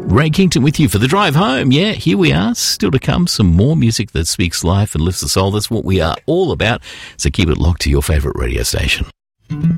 Ray Kington with you for the drive home. Yeah, here we are. Still to come, some more music that speaks life and lifts the soul. That's what we are all about. So keep it locked to your favourite radio station.